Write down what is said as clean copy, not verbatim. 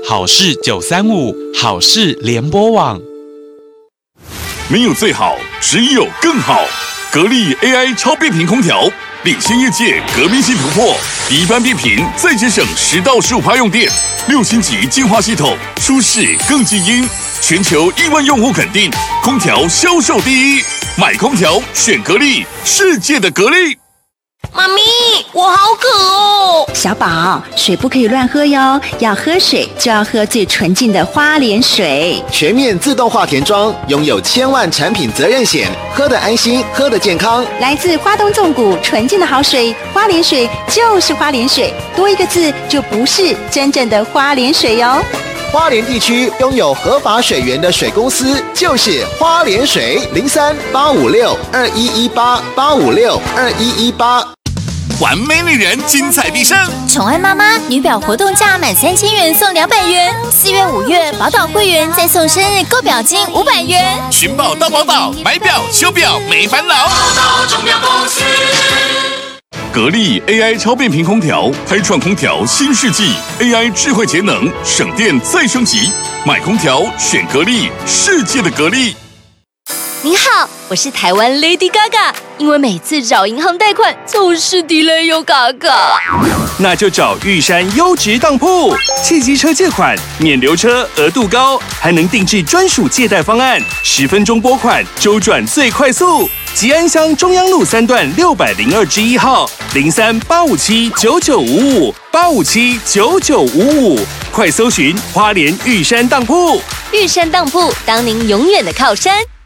好事935，好事联播网。 没有最好，只有更好。格力 AI 超变频空调领先业界，革命性突破，低班变频，再节省10到15%用电，6星级净化系统，舒适更静音，全球1万用户肯定，空调销售第一。买空调选格力，世界的格力。 妈咪，我好渴哦！ 小宝，水不可以乱喝哟，要喝水就要喝最纯净的花莲水。 全面自动化填装，拥有1000万产品责任险，喝得安心，喝得健康。 来自花东纵谷纯净的好水，花莲水就是花莲水，多一个字就不是真正的花莲水哟。 花莲地区拥有合法水源的水公司就是花莲水，03-856-2118，856-2118。 完美女人精彩必胜， 宠爱妈妈女表活动价满3000元送200元，4月5月宝岛会员再送生日购表金500元。 寻宝到宝岛，买表修表没烦恼。 宝岛钟表公司。 格力 AI 超变频空调开创空调新世纪 ，AI 智慧节能，省电再升级。买空调选格力，世界的格力。 您好，我是台湾 Lady Gaga， 因为每次找银行贷款总是 delay 又嘎嘎。 那就找玉山优质当铺，汽机车借款免留车，额度高，还能定制专属借贷方案，10分钟拨款，周转最快速。吉安乡中央路3段602-1号，03-857-9955，857-9955，快搜寻花莲玉山当铺。 玉山当铺，当您永远的靠山。